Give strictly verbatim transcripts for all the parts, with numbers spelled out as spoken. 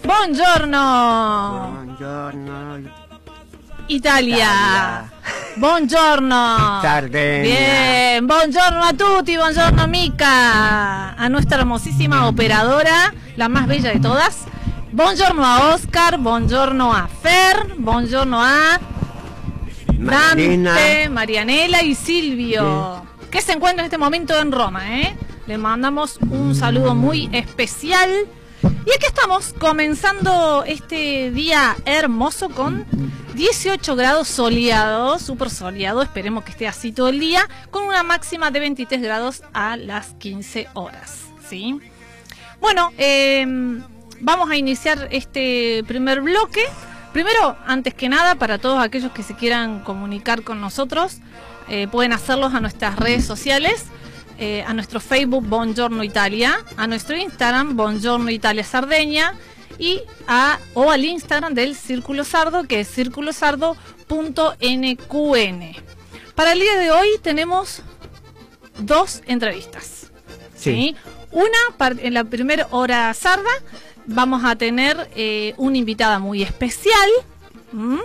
Buongiorno. Buongiorno. Italia. Italia. Buongiorno. Sardegna. Bien. Buongiorno a tutti. Buongiorno amica. A nuestra hermosísima operadora, la más bella de todas. Buongiorno a Oscar. Buongiorno a Fer. Buongiorno a Marina. Dante, Marianela y Silvio, sí, que se encuentra en este momento en Roma, ¿eh? Le mandamos un saludo muy especial. Y aquí estamos comenzando este día hermoso con dieciocho grados soleado, súper soleado, esperemos que esté así todo el día, con una máxima de veintitrés grados a las quince horas, ¿sí? Bueno, eh, vamos a iniciar este primer bloque. Primero, antes que nada, para todos aquellos que se quieran comunicar con nosotros, eh, pueden hacerlos a nuestras redes sociales. Eh, a nuestro Facebook Buongiorno Italia, a nuestro Instagram Buongiorno Italia Sardeña y a o al Instagram del Círculo Sardo, que es círculo sardo punto n q n. Para el día de hoy tenemos dos entrevistas, ¿sí? ¿sí? Una, en la primera hora sarda vamos a tener eh, una invitada muy especial. ¿Mm?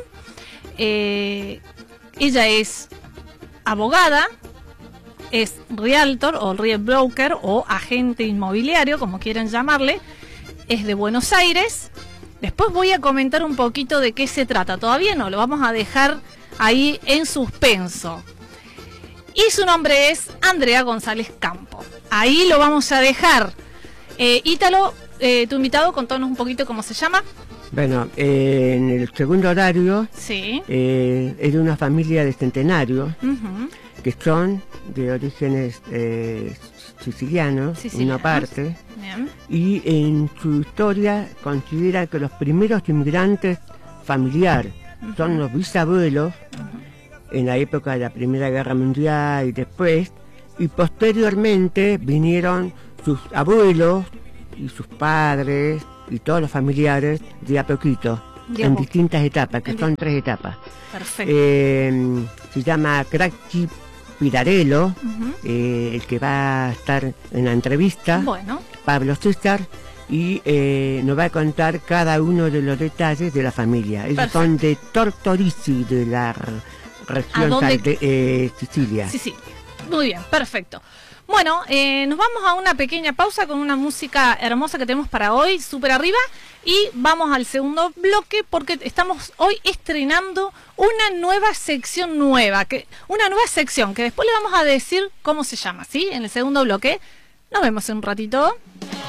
Eh, ella es abogada, es realtor o real broker o agente inmobiliario, como quieran llamarle, es de Buenos Aires. Después voy a comentar un poquito de qué se trata, todavía no, lo vamos a dejar ahí en suspenso. Y su nombre es Andrea González Campo, ahí lo vamos a dejar. eh, Ítalo, eh, tu invitado, contanos un poquito cómo se llama. Bueno, eh, en el segundo horario, sí, eh, es de una familia de centenario, uh-huh, que son de orígenes eh, sicilianos, Sicilianos. una parte, bien, y en su historia considera que los primeros inmigrantes familiares uh-huh. son los bisabuelos, uh-huh. en la época de la Primera Guerra Mundial y después, y posteriormente vinieron sus abuelos y sus padres y todos los familiares de a poquito, de en a distintas etapas, que en son tres etapas. Perfecto. Eh, se llama Crachi Pirarello, uh-huh. eh, el que va a estar en la entrevista, bueno. Pablo César, y eh, nos va a contar cada uno de los detalles de la familia. Ellos Perfecto. Son de Tortorici, de la región de eh, Sicilia. Sicilia. Muy bien, perfecto. Bueno, eh, nos vamos a una pequeña pausa con una música hermosa que tenemos para hoy, súper arriba, y vamos al segundo bloque porque estamos hoy estrenando una nueva sección nueva, que una nueva sección que después le vamos a decir cómo se llama, ¿sí? En el segundo bloque. Nos vemos en un ratito.